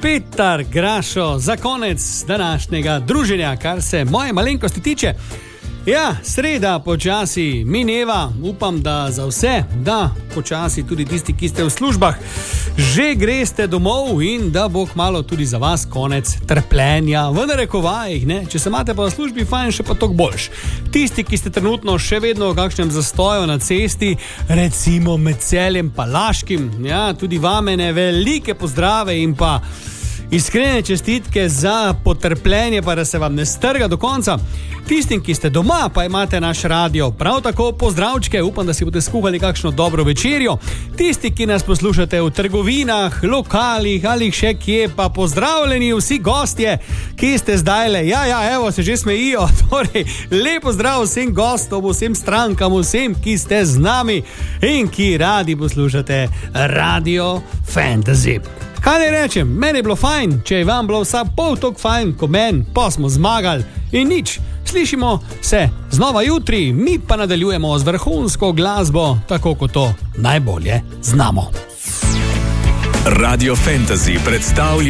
Petar Grašo za konec današnjega druženja, kar se moje malenkosti tiče. Ja, sreda počasi mineva, upam, da za vse, da počasi tudi tisti, ki ste v službah, že greste domov in da bo kmalu tudi za vas konec trpljenja, v narekovajih, ne? Če se imate pa v službi, fajn, še pa toliko boljš. Tisti, ki ste trenutno še vedno v kakšnem zastoju na cesti, recimo med Celjem pa Laškim, ja, tudi vamene velike pozdrave in pa iskrene čestitke za potrpljenje, pa da se vam ne strga do konca. Tistim, ki ste doma, pa imate naš radio, prav tako pozdravčke, upam, da si boste skuhali kakšno dobro večerjo. Tisti, ki nas poslušate v trgovinah, lokalih ali še kje, pa pozdravljeni vsi gostje, ki ste zdajle, evo, se že smejijo, torej, lepo zdrav vsem gostom, vsem strankam, vsem, ki ste z nami in ki radi poslušate Radio Fantasy. Kaj ne rečem, meni je bilo fajn, če je vam bilo vsa pol tok fajn, ko meni, pa smo zmagali in nič. Slišimo se znova jutri, mi pa nadaljujemo z vrhunsko glasbo, tako kot to najbolje znamo. Radio Fantasy predstavlja